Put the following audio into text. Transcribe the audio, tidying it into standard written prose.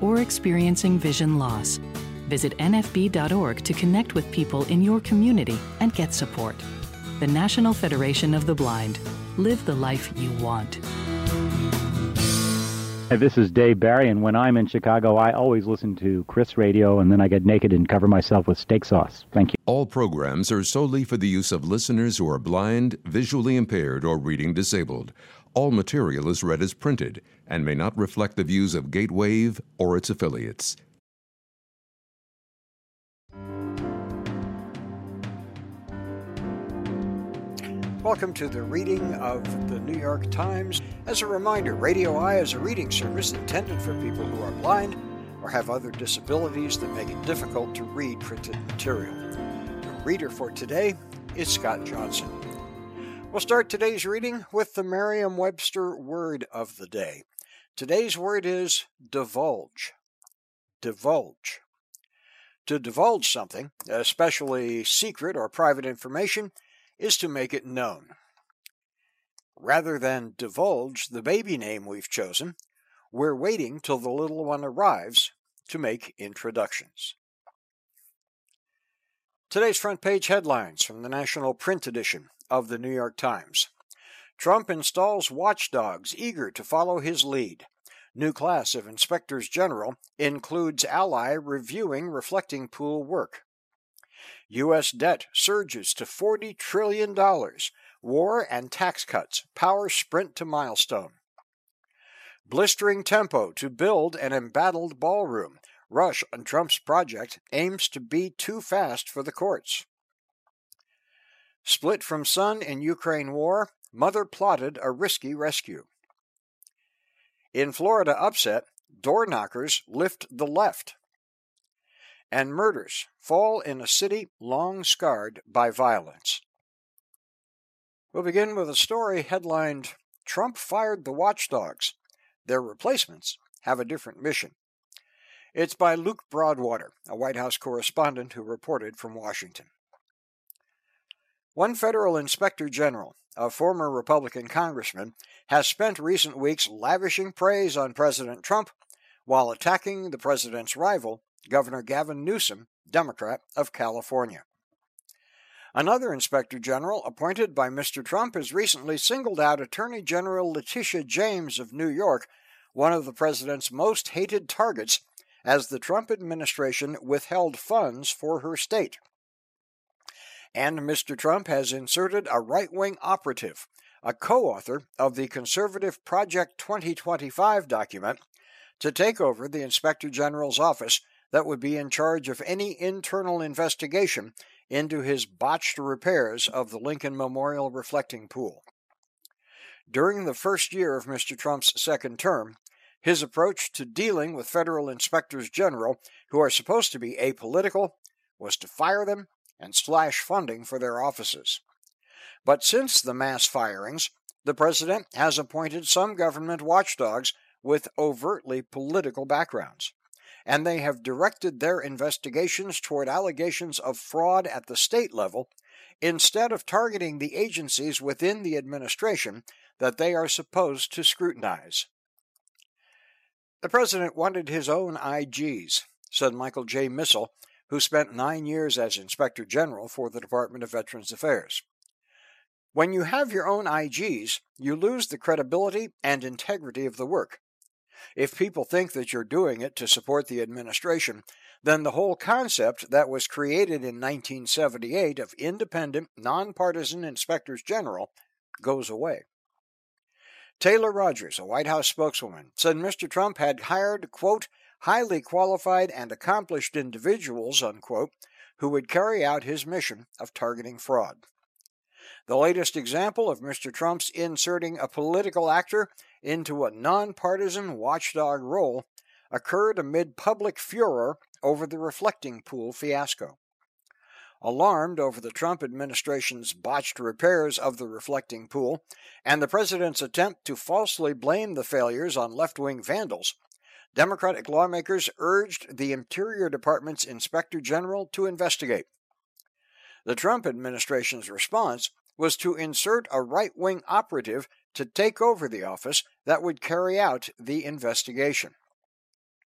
or experiencing vision loss. Visit nfb.org to connect with people in your community and get support. The National Federation of the Blind. Live the life you want. Hi, this is Dave Barry, and when I'm in Chicago, I always listen to Chris Radio, and then I get naked and cover myself with steak sauce. Thank you. All programs are solely for the use of listeners who are blind, visually impaired, or reading disabled. All material is read as printed and may not reflect the views of Gatewave or its affiliates. Welcome to the reading of the New York Times. As a reminder, Radio Eye is a reading service intended for people who are blind or have other disabilities that make it difficult to read printed material. The reader for today is Scott Johnson. We'll start today's reading with the Merriam-Webster word of the day. Today's word is divulge. Divulge. To divulge something, especially secret or private information, is to make it known. Rather than divulge the baby name we've chosen, we're waiting till the little one arrives to make introductions. Today's front page headlines from the National Print Edition of the New York Times. Trump installs watchdogs eager to follow his lead. New class of inspectors general includes ally reviewing reflecting pool work. U.S. debt surges to $40 trillion. War and tax cuts power sprint to milestone. Blistering tempo to build an embattled ballroom. Rush on Trump's project aims to be too fast for the courts. Split from son in Ukraine war, mother plotted a risky rescue. In Florida upset, door knockers lift the left. And murders fall in a city long scarred by violence. We'll begin with a story headlined, Trump Fired the Watchdogs. Their replacements have a different mission. It's by Luke Broadwater, a White House correspondent who reported from Washington. One federal inspector general, a former Republican congressman, has spent recent weeks lavishing praise on President Trump while attacking the president's rival, Governor Gavin Newsom, Democrat of California. Another inspector general appointed by Mr. Trump has recently singled out Attorney General Letitia James of New York, one of the president's most hated targets, as the Trump administration withheld funds for her state. And Mr. Trump has inserted a right-wing operative, a co-author of the conservative Project 2025 document, to take over the Inspector General's office that would be in charge of any internal investigation into his botched repairs of the Lincoln Memorial reflecting pool. During the first year of Mr. Trump's second term, his approach to dealing with federal inspectors general who are supposed to be apolitical was to fire them and slash funding for their offices. But since the mass firings, the president has appointed some government watchdogs with overtly political backgrounds, and they have directed their investigations toward allegations of fraud at the state level instead of targeting the agencies within the administration that they are supposed to scrutinize. The president wanted his own IGs, said Michael J. Missel, who spent 9 years as Inspector General for the Department of Veterans Affairs. When you have your own IGs, you lose the credibility and integrity of the work. If people think that you're doing it to support the administration, then the whole concept that was created in 1978 of independent, nonpartisan inspectors general goes away. Taylor Rogers, a White House spokeswoman, said Mr. Trump had hired, quote, highly qualified and accomplished individuals, unquote, who would carry out his mission of targeting fraud. The latest example of Mr. Trump's inserting a political actor into a nonpartisan watchdog role occurred amid public furor over the reflecting pool fiasco. Alarmed over the Trump administration's botched repairs of the reflecting pool and the president's attempt to falsely blame the failures on left-wing vandals, Democratic lawmakers urged the Interior Department's Inspector General to investigate. The Trump administration's response was to insert a right-wing operative to take over the office that would carry out the investigation.